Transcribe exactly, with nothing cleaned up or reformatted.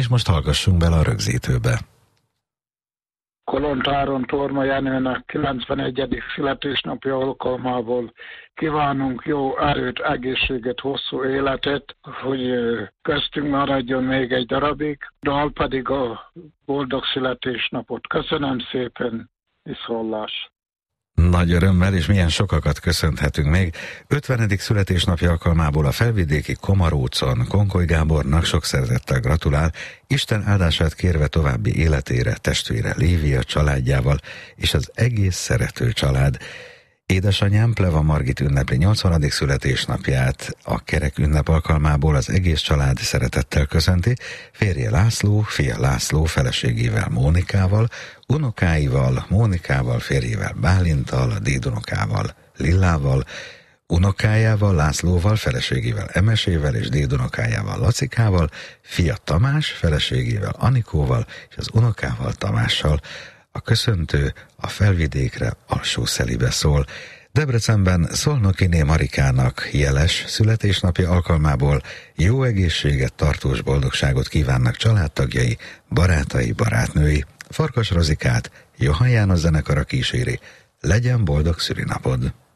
és most hallgassunk bele a rögzítőbe. Kolontáron Torma Jenőnek kilencvenegyedik születésnapja alkalmából kívánunk jó erőt, egészséget, hosszú életet, hogy köztünk maradjon még egy darabig, dal pedig a boldog születésnapot. Köszönöm szépen, viszontlás! Nagy örömmel, és milyen sokakat köszönhetünk még. ötvenedik születésnapja alkalmából a felvidéki Komarócon Konkoly Gábornak sok szeretettel gratulál, Isten áldását kérve további életére, testvére Lívia családjával és az egész szerető család. Édesanyám Pleva Margit ünnepli nyolcvanadik születésnapját, a kerek ünnep alkalmából az egész család szeretettel köszönti, férje László, fia László feleségével Mónikával, unokáival, Mónikával, férjével Bálinttal, dédunokával Lillával, unokájával Lászlóval, feleségével Emesével és dédunokájával Lacikával, fia Tamás feleségével Anikóval és az unokával Tamással. A köszöntő a Felvidékre Alsó-Szelibe szól. Debrecenben Szolnokiné Marikának jeles születésnapja alkalmából jó egészséget, tartós boldogságot kívánnak családtagjai, barátai, barátnői. Farkas Rozikát Johann János zenekara kíséri. Legyen boldog szülinapod!